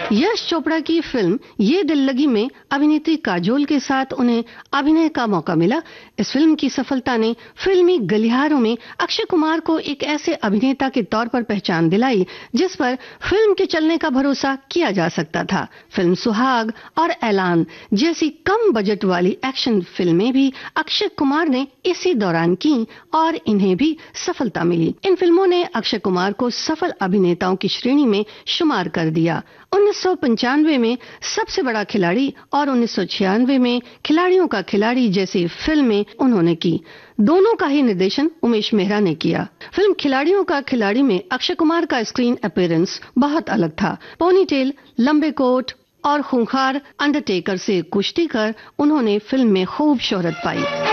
यश चोपड़ा की फिल्म ये दिल लगी में अभिनेत्री काजोल के साथ उन्हें अभिनय का मौका मिला। इस फिल्म की सफलता ने फिल्मी गलियारों में अक्षय कुमार को एक ऐसे अभिनेता के तौर पर पहचान दिलाई जिस पर फिल्म के चलने का भरोसा किया जा सकता था। फिल्म सुहाग और ऐलान जैसी कम बजट वाली एक्शन फिल्में भी अक्षय कुमार ने इसी दौरान की और इन्हें भी सफलता मिली। इन फिल्मों ने अक्षय कुमार को सफल अभिनेताओं की श्रेणी में शुमार कर दिया। 1995 में सबसे बड़ा खिलाड़ी और 1996 में खिलाड़ियों का खिलाड़ी जैसी फिल्में उन्होंने की। दोनों का ही निर्देशन उमेश मेहरा ने किया। फिल्म खिलाड़ियों का खिलाड़ी में अक्षय कुमार का स्क्रीन अपीयरेंस बहुत अलग था। पोनीटेल, लंबे कोट और खूंखार अंडरटेकर से कुश्ती कर उन्होंने फिल्म में खूब शोहरत पाई।